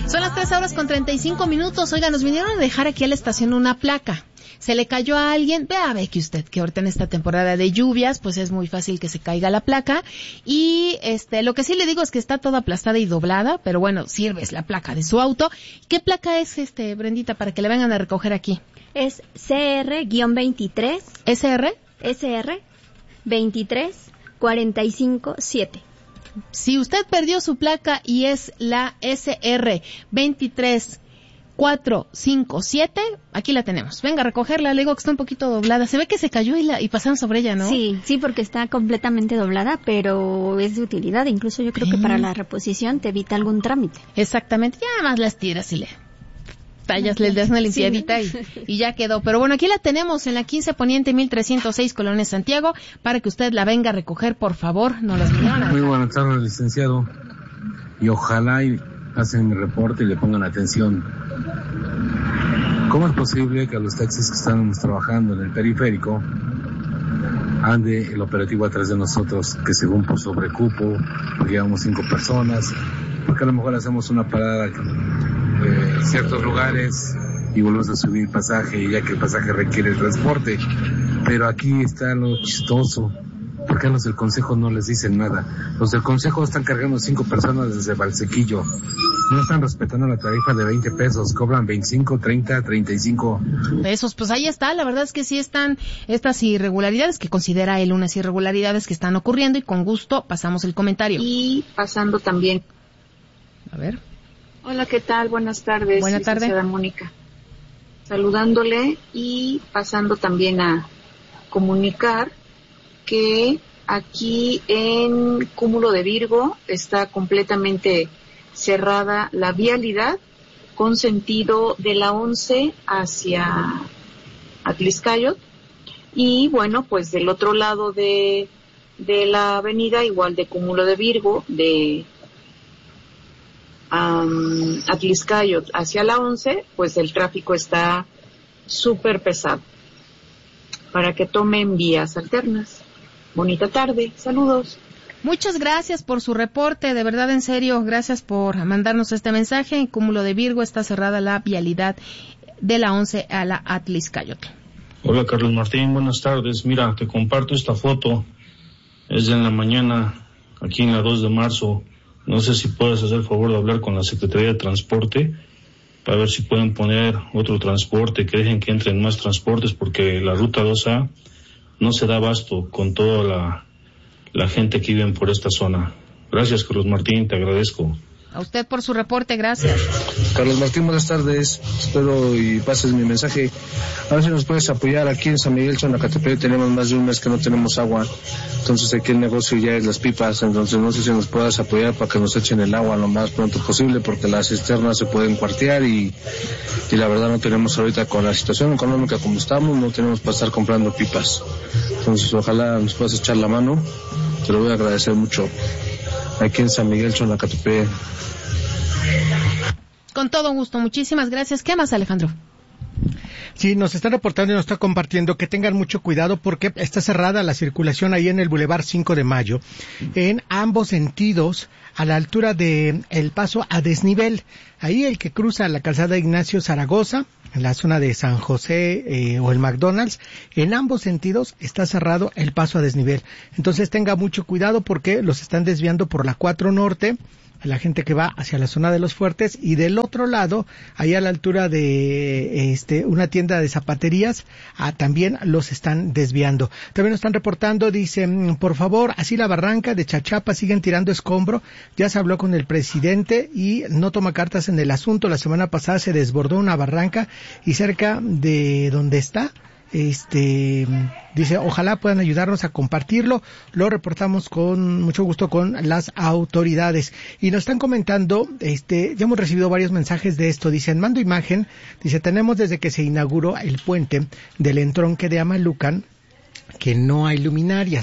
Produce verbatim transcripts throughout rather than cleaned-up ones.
Son las tres horas con treinta y cinco minutos. Oiga, nos vinieron a dejar aquí a la estación una placa. Se le cayó a alguien, vea, ve que usted, que ahorita en esta temporada de lluvias, pues es muy fácil que se caiga la placa. Y este, lo que sí le digo es que está toda aplastada y doblada, pero bueno, sirve, es la placa de su auto. ¿Qué placa es, este, Brendita, para que le vengan a recoger aquí? Es C R veintitrés. ¿S R? S R veintitrés cuarenta y cinco siete. Si usted perdió su placa y es la S R veintitrés cuatro cinco siete, aquí la tenemos. Venga a recogerla, le digo que está un poquito doblada. Se ve que se cayó y, la, y pasaron sobre ella, ¿no? Sí, sí, porque está completamente doblada, pero es de utilidad. Incluso yo creo ¿Eh? que para la reposición te evita algún trámite. Exactamente, ya más las tiras y le tallas, le das una limpiadita sí. y, y ya quedó. Pero bueno, aquí la tenemos en la quince Poniente mil trescientos seis, Colonia Santiago, para que usted la venga a recoger, por favor. No las vinieron. Muy buenas tardes, licenciado. Y ojalá y hacen mi reporte y le pongan atención. ¿Cómo es posible que a los taxis que estamos trabajando en el periférico ande el operativo atrás de nosotros, que según por sobrecupo, porque llevamos cinco personas, porque a lo mejor hacemos una parada en ciertos lugares y volvemos a subir pasaje, ya que el pasaje requiere el transporte? Pero aquí está lo chistoso. ¿Por qué a los del consejo no les dicen nada? Los del consejo están cargando cinco personas desde Valsequillo. No están respetando la tarifa de veinte pesos, cobran veinticinco, treinta, treinta y cinco pesos. Pues ahí está, la verdad es que sí están estas irregularidades, que considera él unas irregularidades que están ocurriendo, y con gusto pasamos el comentario. Y pasando también. A ver. Hola, ¿qué tal? Buenas tardes. Buenas tardes. Mónica. Saludándole y pasando también a comunicar que aquí en Cúmulo de Virgo está completamente cerrada la vialidad con sentido de la once hacia Atliscayot, y bueno, pues del otro lado de, de la avenida, igual de Cúmulo de Virgo, de um, Atliscayot hacia la once, pues el tráfico está súper pesado, para que tomen vías alternas. Bonita tarde, saludos. Muchas gracias por su reporte, de verdad, en serio, gracias por mandarnos este mensaje. En Cúmulo de Virgo está cerrada la vialidad de la once a la Atliscayot. Hola, Carlos Martín, buenas tardes. Mira, te comparto esta foto, es de en la mañana, aquí en la dos de marzo. No sé si puedes hacer el favor de hablar con la Secretaría de Transporte para ver si pueden poner otro transporte, que dejen que entren más transportes, porque la ruta dos A no se da abasto con toda la, la gente que vive por esta zona. Gracias, Carlos Martín, te agradezco. A usted por su reporte, gracias. Carlos Martín, buenas tardes. Espero y pases mi mensaje. A ver si nos puedes apoyar. Aquí en San Miguel Chonacatepec tenemos más de un mes que no tenemos agua. Entonces aquí el negocio ya es las pipas. Entonces no sé si nos puedas apoyar para que nos echen el agua lo más pronto posible, porque las cisternas se pueden cuartear y, y la verdad no tenemos ahorita, con la situación económica como estamos, no tenemos para estar comprando pipas. Entonces ojalá nos puedas echar la mano. Te lo voy a agradecer mucho. Aquí en San Miguel Chonacatepec. Con todo gusto, muchísimas gracias. ¿Qué más, Alejandro? Sí, nos están reportando y nos está compartiendo que tengan mucho cuidado porque está cerrada la circulación ahí en el Boulevard cinco de Mayo, en ambos sentidos, a la altura de el paso a desnivel. Ahí el que cruza la calzada Ignacio Zaragoza, en la zona de San José eh, o el McDonald's, en ambos sentidos está cerrado el paso a desnivel. Entonces tenga mucho cuidado porque los están desviando por la cuatro Norte, a la gente que va hacia la zona de Los Fuertes, y del otro lado, ahí a la altura de este una tienda de zapaterías, ah, también los están desviando. También nos están reportando, dicen, por favor, así la barranca de Chachapa siguen tirando escombro. Ya se habló con el presidente y no toma cartas en el asunto. La semana pasada se desbordó una barranca y cerca de donde está, este dice, ojalá puedan ayudarnos a compartirlo. Lo reportamos con mucho gusto con las autoridades. Y nos están comentando, este ya hemos recibido varios mensajes de esto. Dicen, mando imagen, dice, tenemos desde que se inauguró el puente del entronque de Amalucan que no hay luminarias. Dice,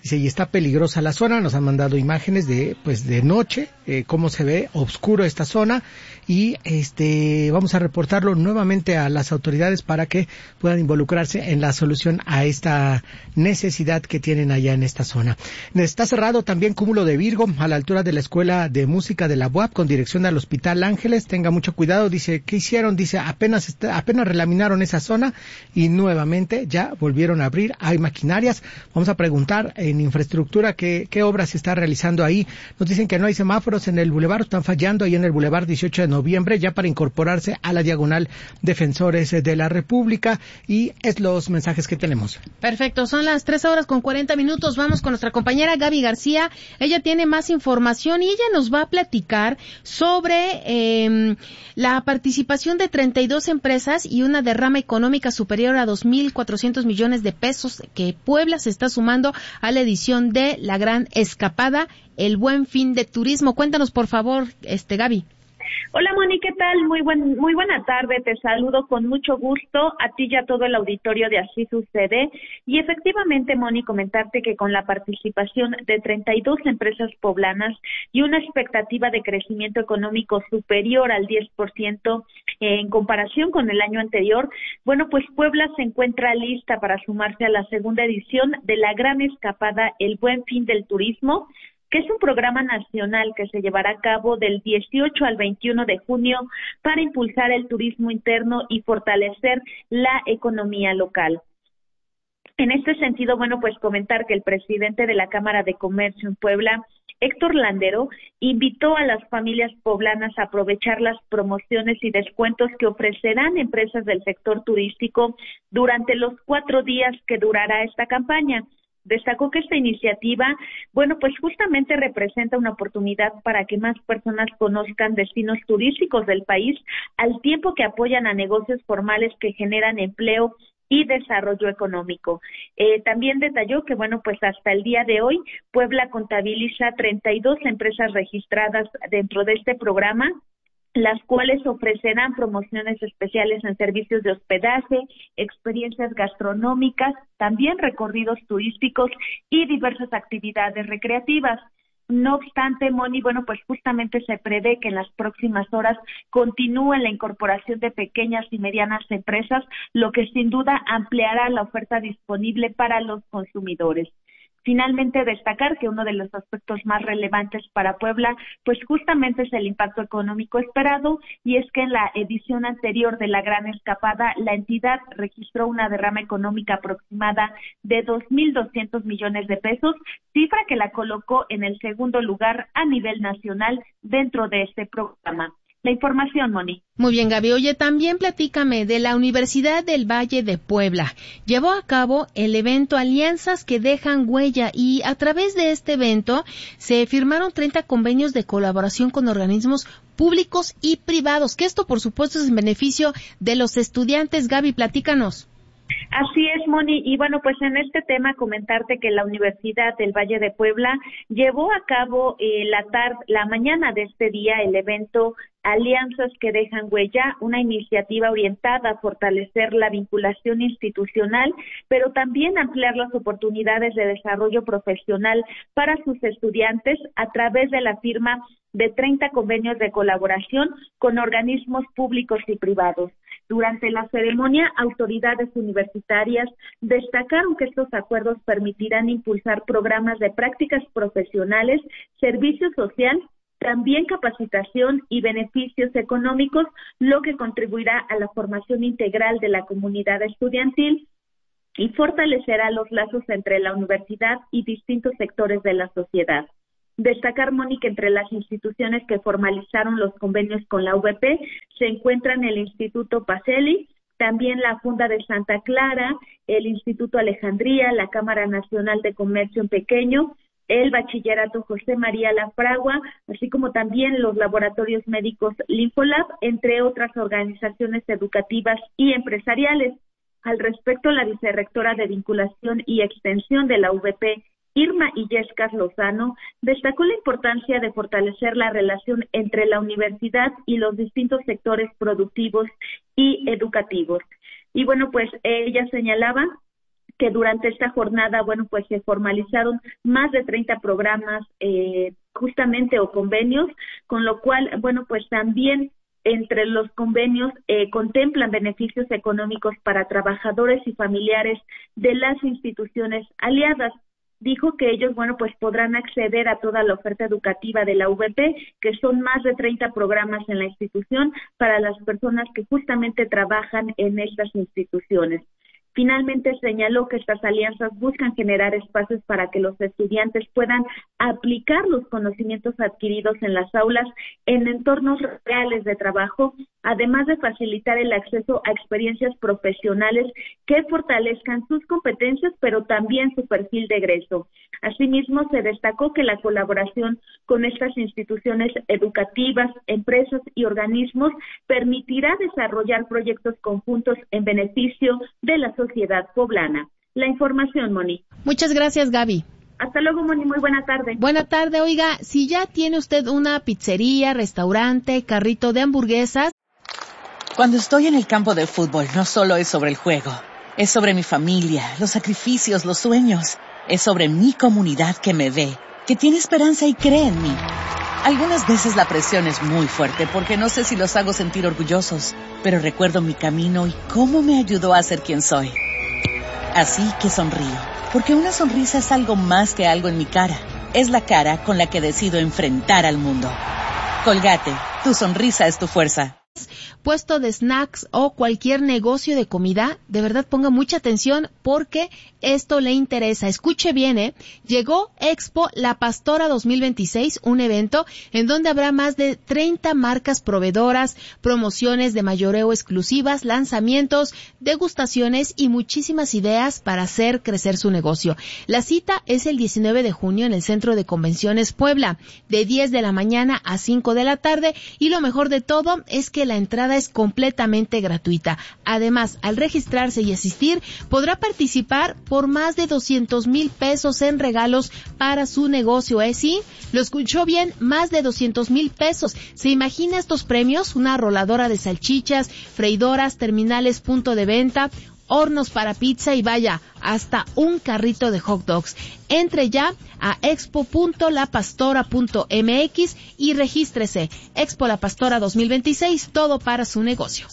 Dice, y está peligrosa la zona, nos han mandado imágenes de, pues, de noche, eh, cómo se ve oscuro esta zona, y este, vamos a reportarlo nuevamente a las autoridades para que puedan involucrarse en la solución a esta necesidad que tienen allá en esta zona. Está cerrado también Cúmulo de Virgo, a la altura de la Escuela de Música de la U A P, con dirección al Hospital Ángeles. Tenga mucho cuidado. Dice, ¿qué hicieron? Dice, apenas está, apenas relaminaron esa zona y nuevamente ya volvieron a abrir. Hay maquinarias. Vamos a preguntar en infraestructura qué, qué obras se está realizando ahí. Nos dicen que no hay semáforos en el bulevar, están fallando ahí en el bulevar dieciocho de noviembre, ya para incorporarse a la diagonal Defensores de la República, y es los mensajes que tenemos. Perfecto, son las tres horas con cuarenta minutos. Vamos con nuestra compañera Gaby García. Ella tiene más información y ella nos va a platicar sobre eh, la participación de treinta y dos empresas y una derrama económica superior a dos mil cuatrocientos millones de pesos que Puebla se está sumando a la edición de la Gran Escapada, el Buen Fin de Turismo. Cuéntanos, por favor, este Gaby. Hola, Moni, ¿qué tal? Muy buen, muy buena tarde, te saludo con mucho gusto a ti y a todo el auditorio de Así Sucede. Y efectivamente, Moni, comentarte que con la participación de treinta y dos empresas poblanas y una expectativa de crecimiento económico superior al diez por ciento eh, en comparación con el año anterior, bueno, pues Puebla se encuentra lista para sumarse a la segunda edición de la Gran Escapada, el Buen Fin del Turismo, que es un programa nacional que se llevará a cabo del dieciocho al veintiuno de junio para impulsar el turismo interno y fortalecer la economía local. En este sentido, bueno, pues comentar que el presidente de la Cámara de Comercio en Puebla, Héctor Landero, invitó a las familias poblanas a aprovechar las promociones y descuentos que ofrecerán empresas del sector turístico durante los cuatro días que durará esta campaña. Destacó que esta iniciativa, bueno, pues justamente representa una oportunidad para que más personas conozcan destinos turísticos del país, al tiempo que apoyan a negocios formales que generan empleo y desarrollo económico. Eh, también detalló que, bueno, pues hasta el día de hoy, Puebla contabiliza treinta y dos empresas registradas dentro de este programa, las cuales ofrecerán promociones especiales en servicios de hospedaje, experiencias gastronómicas, también recorridos turísticos y diversas actividades recreativas. No obstante, Moni, bueno, pues justamente se prevé que en las próximas horas continúe la incorporación de pequeñas y medianas empresas, lo que sin duda ampliará la oferta disponible para los consumidores. Finalmente, destacar que uno de los aspectos más relevantes para Puebla, pues justamente es el impacto económico esperado, y es que en la edición anterior de la Gran Escapada, la entidad registró una derrama económica aproximada de dos mil doscientos millones de pesos, cifra que la colocó en el segundo lugar a nivel nacional dentro de este programa. La información, Moni. Muy bien, Gaby. Oye, también platícame de la Universidad del Valle de Puebla. Llevó a cabo el evento Alianzas que dejan huella, y a través de este evento se firmaron treinta convenios de colaboración con organismos públicos y privados, que esto por supuesto es en beneficio de los estudiantes. Gaby, platícanos. Así es, Moni, y bueno, pues en este tema comentarte que la Universidad del Valle de Puebla llevó a cabo eh, la tarde, la mañana de este día el evento Alianzas que dejan huella, una iniciativa orientada a fortalecer la vinculación institucional, pero también ampliar las oportunidades de desarrollo profesional para sus estudiantes a través de la firma de treinta convenios de colaboración con organismos públicos y privados. Durante la ceremonia, autoridades universitarias destacaron que estos acuerdos permitirán impulsar programas de prácticas profesionales, servicio social, también capacitación y beneficios económicos, lo que contribuirá a la formación integral de la comunidad estudiantil y fortalecerá los lazos entre la universidad y distintos sectores de la sociedad. Destacar, Moni, que entre las instituciones que formalizaron los convenios con la U V P se encuentran el Instituto Paceli, también la Funda de Santa Clara, el Instituto Alejandría, la Cámara Nacional de Comercio en Pequeño, el Bachillerato José María La Fragua, así como también los laboratorios médicos Linfolab, entre otras organizaciones educativas y empresariales. Al respecto, la vicerrectora de Vinculación y Extensión de la U V P, Irma Illescas Lozano, destacó la importancia de fortalecer la relación entre la universidad y los distintos sectores productivos y educativos. Y bueno, pues ella señalaba que durante esta jornada, bueno, pues se formalizaron más de treinta programas eh, justamente o convenios, con lo cual, bueno, pues también entre los convenios eh, contemplan beneficios económicos para trabajadores y familiares de las instituciones aliadas. Dijo que ellos, bueno, pues podrán acceder a toda la oferta educativa de la V P, que son más de treinta programas en la institución para las personas que justamente trabajan en estas instituciones. Finalmente señaló que estas alianzas buscan generar espacios para que los estudiantes puedan aplicar los conocimientos adquiridos en las aulas en entornos reales de trabajo, además de facilitar el acceso a experiencias profesionales que fortalezcan sus competencias, pero también su perfil de egreso. Asimismo, se destacó que la colaboración con estas instituciones educativas, empresas y organismos permitirá desarrollar proyectos conjuntos en beneficio de la sociedad poblana. La información, Moni. Muchas gracias, Gaby. Hasta luego, Moni. Muy buena tarde. Buena tarde. Oiga, si ya tiene usted una pizzería, restaurante, carrito de hamburguesas. Cuando estoy en el campo de fútbol, no solo es sobre el juego. Es sobre mi familia, los sacrificios, los sueños. Es sobre mi comunidad que me ve, que tiene esperanza y cree en mí. Algunas veces la presión es muy fuerte porque no sé si los hago sentir orgullosos, pero recuerdo mi camino y cómo me ayudó a ser quien soy. Así que sonrío, porque una sonrisa es algo más que algo en mi cara. Es la cara con la que decido enfrentar al mundo. Colgate, tu sonrisa es tu fuerza. Puesto de snacks o cualquier negocio de comida, de verdad ponga mucha atención porque esto le interesa. Escuche bien, ¿eh? Llegó Expo La Pastora dos mil veintiséis, un evento en donde habrá más de treinta marcas proveedoras, promociones de mayoreo exclusivas, lanzamientos, degustaciones y muchísimas ideas para hacer crecer su negocio. La cita es el diecinueve de junio en el Centro de Convenciones Puebla, de diez de la mañana a cinco de la tarde, y lo mejor de todo es que la entrada es completamente gratuita. Además, al registrarse y asistir, podrá participar por más de doscientos mil pesos en regalos para su negocio. ¿Eh? Sí, lo escuchó bien, más de doscientos mil pesos. ¿Se imagina estos premios? Una roladora de salchichas, freidoras, terminales punto de venta, hornos para pizza y vaya, hasta un carrito de hot dogs. Entre ya a expo punto la pastora punto m x y regístrese. Expo La Pastora dos mil veintiséis, todo para su negocio.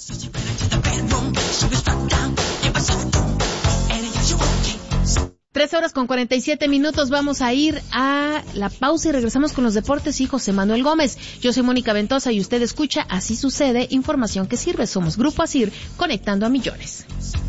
Tres horas con cuarenta y siete minutos, vamos a ir a la pausa y regresamos con los deportes y José Manuel Gómez. Yo soy Mónica Ventosa y usted escucha Así Sucede, información que sirve. Somos Grupo Asir, conectando a millones.